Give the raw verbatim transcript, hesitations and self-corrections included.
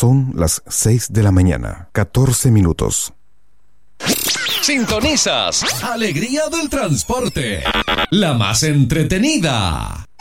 Son las seis de la mañana, catorce minutos. Sintonizas Alegría del Transporte, la más entretenida.